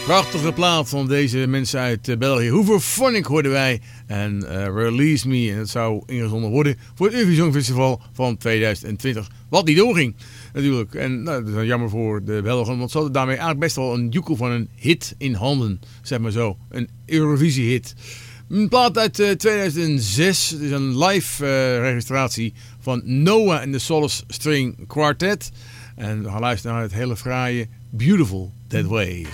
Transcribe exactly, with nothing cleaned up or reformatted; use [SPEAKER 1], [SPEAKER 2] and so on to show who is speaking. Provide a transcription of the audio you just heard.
[SPEAKER 1] Prachtige plaat van deze mensen uit uh, België. Hooverphonic hoorden wij. En uh, Release Me. En dat zou ingezonden worden voor het Eurovisie Songfestival van tweeduizend twintig. Wat niet doorging natuurlijk. En nou, dat is jammer voor de Belgen. Want ze hadden daarmee eigenlijk best wel een joekel van een hit in handen. Zeg maar zo. Een Eurovisie hit. Een plaat uit uh, tweeduizend zes. Het is een live uh, registratie van Noah en de Solace String Quartet. En we gaan luisteren naar het hele fraaie Beautiful That Way.